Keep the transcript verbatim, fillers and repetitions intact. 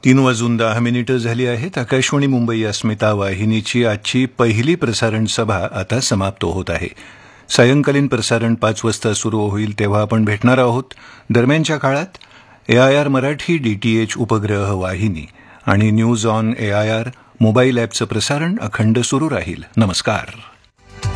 तीन वाजून दहा मिनिटं झाली आहेत. आकाशवाणी मुंबई अस्मिता वाहिनीची आजची पहिली प्रसारण सभा आता समाप्त होत आहे. सायंकालीन प्रसारण पाच वाजता सुरू होईल तेव्हा आपण भेटणार आहोत. दरम्यानच्या काळात ए आय आर मराठी डीटीएच उपग्रह वाहिनी आणि news on A I R mobile ॲपचं प्रसारण अखंड सुरू राहील. नमस्कार.